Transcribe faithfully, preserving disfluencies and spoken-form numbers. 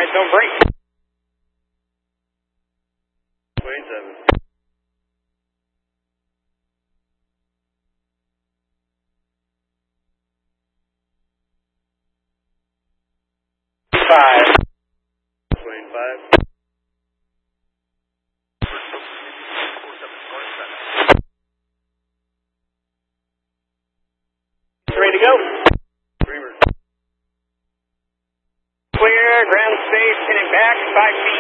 don't break. twenty-seven. Five. twenty-five. Ready to go. Dreamer. Clear, ground space, hitting back, five feet.